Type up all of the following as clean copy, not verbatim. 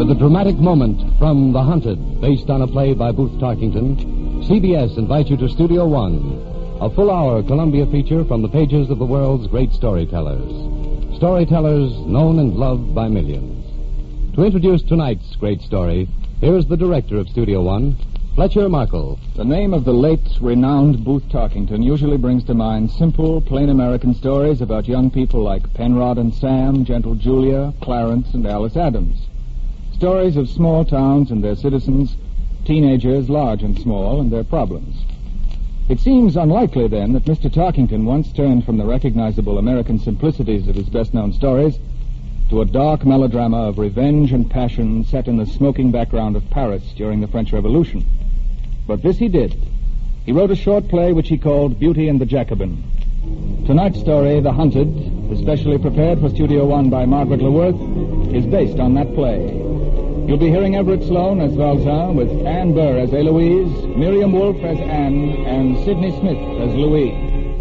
With a dramatic moment from The Hunted, based on a play by Booth Tarkington, CBS invites you to Studio One, a full-hour Columbia feature from the pages of the world's great storytellers. Storytellers known and loved by millions. To introduce tonight's great story, here's the director of Studio One, Fletcher Markle. The name of the late, renowned Booth Tarkington usually brings to mind simple, plain American stories about young people like Penrod and Sam, Gentle Julia, Clarence, and Alice Adams. Stories of small towns and their citizens, teenagers, large and small, and their problems. It seems unlikely, then, that Mr. Tarkington once turned from the recognizable American simplicities of his best-known stories to a dark melodrama of revenge and passion set in the smoking background of Paris during the French Revolution. But this he did. He wrote a short play which he called Beauty and the Jacobin. Tonight's story, The Hunted, especially prepared for Studio One by Margaret LeWorth, is based on that play. You'll be hearing Everett Sloane as Valjean, with Anne Burr as Eloise, Miriam Wolfe as Anne, and Sidney Smith as Louis.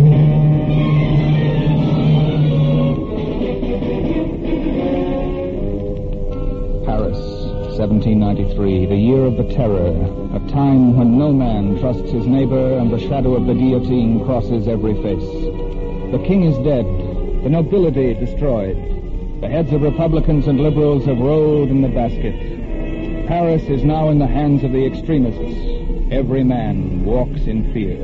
Paris, 1793, the year of the terror, a time when no man trusts his neighbor and the shadow of the guillotine crosses every face. The king is dead, the nobility destroyed. The heads of Republicans and liberals have rolled in the basket. Paris is now in the hands of the extremists. Every man walks in fear.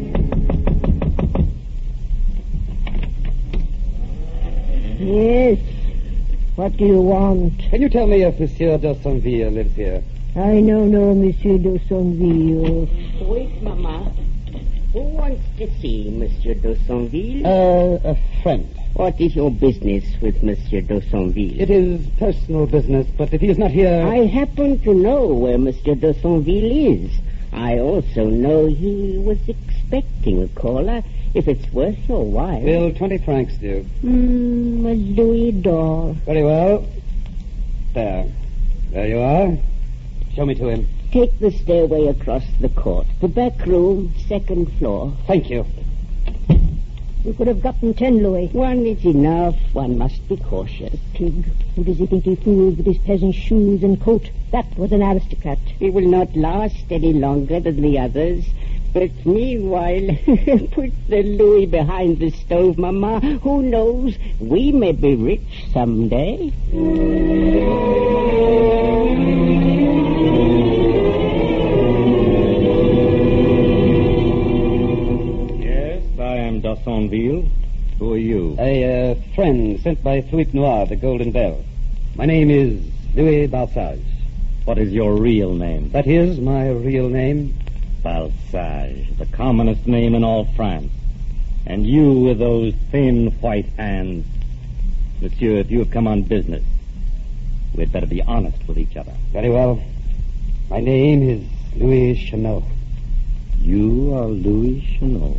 Yes. What do you want? Can you tell me if Monsieur d'Aussonville lives here? I know no Monsieur d'Aussonville. Wait, Mama. Who wants to see Monsieur d'Aussonville? A friend. What is your business with Monsieur d'Aussonville? It is personal business, but if he is not here... I happen to know where Monsieur d'Aussonville is. I also know he was expecting a caller, if it's worth your while. Will 20 francs do? A louis d'or. Very well. There you are. Show me to him. Take the stairway across the court. The back room, second floor. Thank you. You could have gotten 10 louis. One is enough. One must be cautious. Pig. Who does he think he fooled with his peasant shoes and coat? That was an aristocrat. He will not last any longer than the others. But meanwhile, put the louis behind the stove, Mama. Who knows? We may be rich someday. d'Aussonville. Who are you? A friend sent by Philippe Noir, the Golden Bell. My name is Louis Balsage. What is your real name? That is my real name. Balsage, the commonest name in all France. And you with those thin white hands. Monsieur, if you have come on business, we'd better be honest with each other. Very well. My name is Louis Chanot. You are Louis Chanot.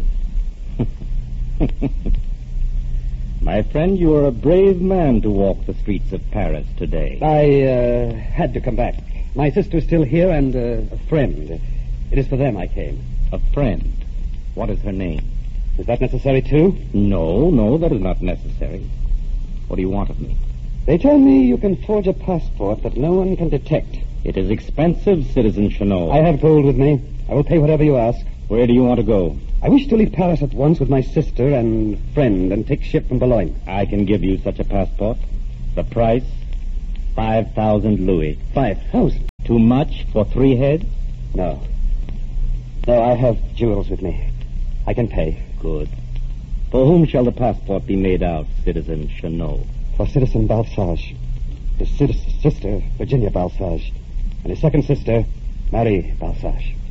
My friend, you are a brave man to walk the streets of Paris today. I had to come back. My sister is still here and a friend. It is for them I came. A friend? What is her name? Is that necessary, too? No, that is not necessary. What do you want of me? They tell me you can forge a passport that no one can detect. It is expensive, Citizen Chanot. I have gold with me. I will pay whatever you ask. Where do you want to go? I wish to leave Paris at once with my sister and friend and take ship from Boulogne. I can give you such a passport. The price, 5,000 louis. 5,000? Too much for 3 heads? No, I have jewels with me. I can pay. Good. For whom shall the passport be made out, Citizen Chanot? For Citizen Balsage. His sister, Virginia Balsage. And his second sister, Marie Balsage.